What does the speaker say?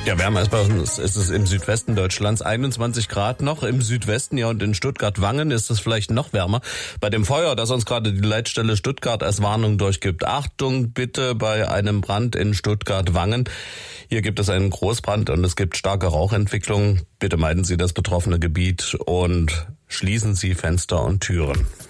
Ja, wärmer ist bei uns, ist es im Südwesten Deutschlands 21 Grad noch. Im Südwesten, ja, und in Stuttgart-Wangen ist es vielleicht noch wärmer. Bei dem Feuer, das uns gerade die Leitstelle Stuttgart als Warnung durchgibt. Achtung bitte bei einem Brand in Stuttgart-Wangen. Hier gibt es einen Großbrand und es gibt starke Rauchentwicklung. Bitte meiden Sie das betroffene Gebiet und schließen Sie Fenster und Türen.